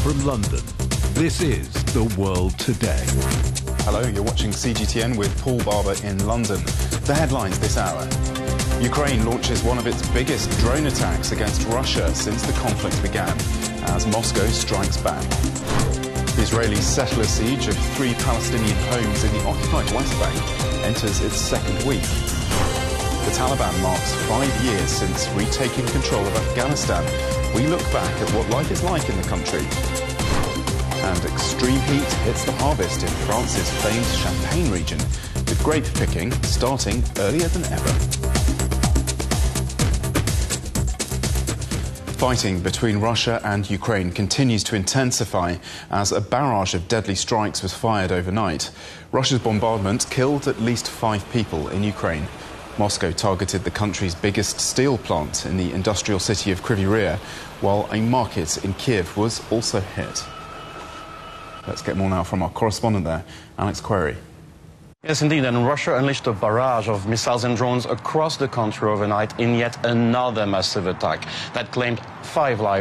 from London, this is The World Today. Hello, you're watching CGTN with Paul Barber in London. The headlines this hour. Ukraine launches one of its biggest drone attacks against Russia since the conflict began, as Moscow strikes back. The Israeli settler siege of 3 Palestinian homes in the occupied West Bank enters its second week. The Taliban marks 5 years since retaking control of Afghanistan. We look back at what life is like in the country. And extreme heat hits the harvest in France's famed Champagne region, with grape picking starting earlier than ever. Fighting between Russia and Ukraine continues to intensify as a barrage of deadly strikes was fired overnight. Russia's bombardment killed at least 5 people in Ukraine. Moscow targeted the country's biggest steel plant in the industrial city of Kryvyi Rih, while a market in Kiev was also hit. Let's get more now from our correspondent there, Alex Query. Yes, indeed, and Russia unleashed a barrage of missiles and drones across the country overnight in yet another massive attack that claimed 5 lives.